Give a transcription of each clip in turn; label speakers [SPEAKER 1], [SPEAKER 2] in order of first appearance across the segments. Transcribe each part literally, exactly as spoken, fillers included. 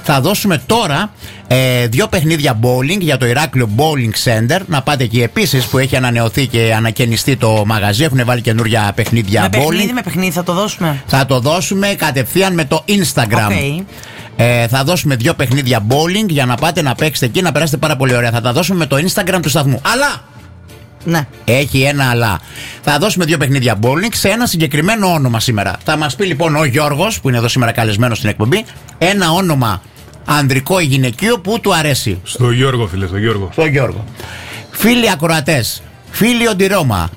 [SPEAKER 1] Θα δώσουμε τώρα ε, δύο παιχνίδια bowling για το Ηράκλειο Bowling Center. Να πάτε εκεί επίσης, που έχει ανανεωθεί και ανακαινιστεί το μαγαζί. Έχουν βάλει καινούρια παιχνίδια
[SPEAKER 2] με
[SPEAKER 1] bowling.
[SPEAKER 2] Παιχνίδι με παιχνίδι θα το δώσουμε.
[SPEAKER 1] Θα το δώσουμε κατευθείαν με το Instagram.
[SPEAKER 2] Okay.
[SPEAKER 1] Ε, θα δώσουμε δύο παιχνίδια bowling για να πάτε να παίξετε εκεί, να περάσετε πάρα πολύ ωραία. Θα τα δώσουμε με το Instagram του σταθμού. Αλλά!
[SPEAKER 2] Ναι.
[SPEAKER 1] Έχει ένα αλλά. Θα δώσουμε δύο παιχνίδια bowling σε ένα συγκεκριμένο όνομα σήμερα. Θα μας πει λοιπόν ο Γιώργος, που είναι εδώ σήμερα καλεσμένος στην εκπομπή, ένα όνομα ανδρικό ή γυναικείο που του αρέσει.
[SPEAKER 3] Στο Γιώργο, φίλε, στο Γιώργο.
[SPEAKER 1] Στο Γιώργο. Φίλοι ακροατές, φίλοι Οντιρώμα.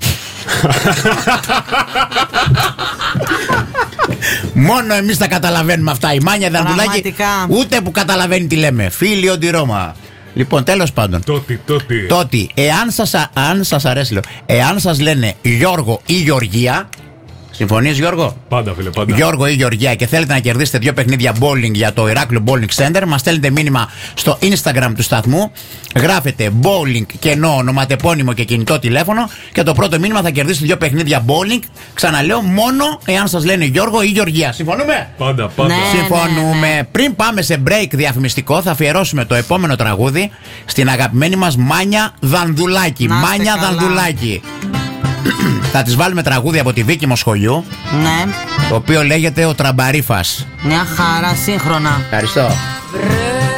[SPEAKER 1] Μόνο εμείς τα καταλαβαίνουμε αυτά. Η Μάνια Δανδουλάκη ούτε που καταλαβαίνει τι λέμε. Φίλοι Οντιρώμα. Λοιπόν, τέλος πάντων.
[SPEAKER 3] Τότι, τότι.
[SPEAKER 1] Τότι, εάν σας, αν σας αρέσει, λέω, εάν σας λένε Γιώργο ή Γεωργία. Συμφωνείς, Γιώργο?
[SPEAKER 3] Πάντα, φίλε, πάντα.
[SPEAKER 1] Γιώργο ή Γεωργία, και θέλετε να κερδίσετε δύο παιχνίδια bowling για το Ηράκλειο Bowling Center, μας στέλνετε μήνυμα στο Instagram του σταθμού. Γράφετε bowling, κενό, ονοματεπώνυμο και κινητό τηλέφωνο, και το πρώτο μήνυμα θα κερδίσετε δύο παιχνίδια bowling. Ξαναλέω, μόνο εάν σας λένε Γιώργο ή Γεωργία. Συμφωνούμε?
[SPEAKER 3] Πάντα, πάντα.
[SPEAKER 2] Ναι,
[SPEAKER 1] Συμφωνούμε.
[SPEAKER 2] ναι, ναι.
[SPEAKER 1] Πριν πάμε σε break διαφημιστικό, θα αφιερώσουμε το επόμενο τραγούδι στην αγαπημένη μας Μάνια Δανδουλάκη. Μάνια
[SPEAKER 2] καλά.
[SPEAKER 1] Δανδουλάκη. Θα της βάλουμε τραγούδι από τη Βίκη Μοσχολιού,
[SPEAKER 2] Ναι.
[SPEAKER 1] το οποίο λέγεται Ο Τραμπαρίφας.
[SPEAKER 2] Μια χαρά, σύγχρονα.
[SPEAKER 1] Ευχαριστώ.